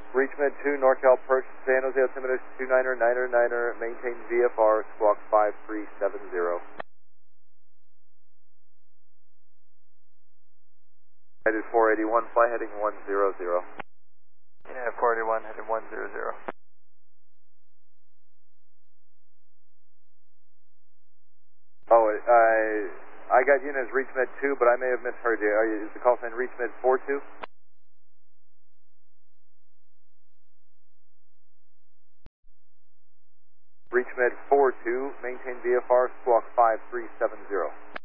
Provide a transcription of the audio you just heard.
Reach Med 2, NorCal Perch, San Jose altimeter 29er, maintain VFR, squawk 5370. Headed 481, fly heading 100. Yeah, 481, heading 100. Oh, I got you in as Reach Med 2, but I may have misheard you. Is the call sign Reach Med 42? Reach Med 42, maintain VFR, squawk 5370.